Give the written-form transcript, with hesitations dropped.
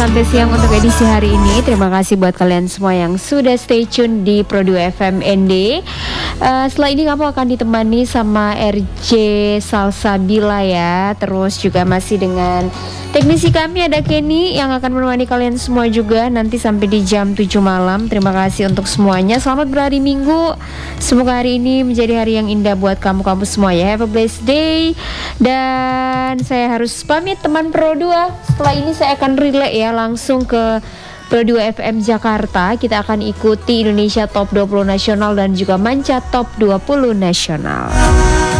sampai siang untuk edisi hari ini. Terima kasih buat kalian semua yang sudah stay tune di Pro 2 FM ND. Setelah ini kamu akan ditemani sama RJ Salsabila ya. Terus juga masih dengan teknisi kami ada Kenny yang akan menemani kalian semua juga nanti sampai di jam 7 malam. Terima kasih untuk semuanya. Selamat berhari Minggu. Semoga hari ini menjadi hari yang indah buat kamu semua ya. Have a blessed day. Dan saya harus pamit teman Pro 2. Setelah ini saya akan relay ya langsung ke Pro 2 FM Jakarta. Kita akan ikuti Indonesia Top 20 Nasional dan juga Manca Top 20 Nasional.